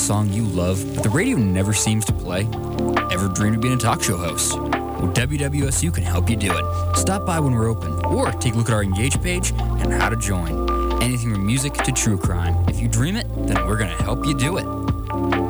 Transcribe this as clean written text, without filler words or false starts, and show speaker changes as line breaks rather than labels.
song you love, but the radio never seems to play? Ever dreamed of being a talk show host? Well, WWSU can help you do it. Stop by when we're open, or take a look at our Engage page and how to join. Anything from music to true crime. If you dream it, then we're going to help you do it.